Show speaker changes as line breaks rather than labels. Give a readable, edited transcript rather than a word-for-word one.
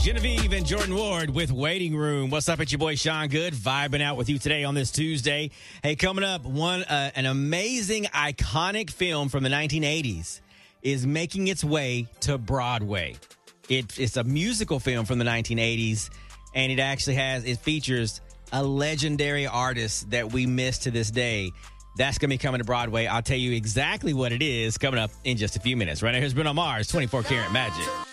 Genevieve and Jordan Ward with Waiting Room. What's up? It's your boy Sean Good, vibing out with you today on this Tuesday. Hey, coming up, an amazing, iconic film from the 1980s is making its way to Broadway. It's a musical film from the 1980s, and it features a legendary artist that we miss to this day. That's going to be coming to Broadway. I'll tell you exactly what it is coming up in just a few minutes. Right now, here's Bruno Mars, 24 Karat Magic.